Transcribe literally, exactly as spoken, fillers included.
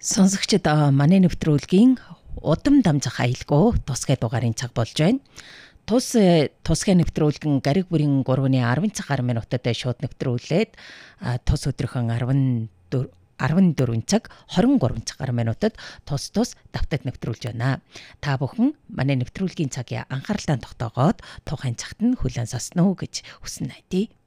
Сонсогчид манай нэвтрүүлгийн удам дамжих аялгүй тусгай дугаарын цаг болж байна. Тус тусгай нэвтрүүлгэн гариг бүрийн гурвны арван цагаар минутад шууд нэвтрүүлээд тус өдрийнхэн арван дөрвөн цаг хорин гурван цагаар минутад тус тус давтад нэвтрүүлж байна. Та бүхэн манай нэвтрүүлгийн цагийн анхааралтай тогтоогоод тухайн цагт нь хүлээн сонсно гэж хүснэ найдаа.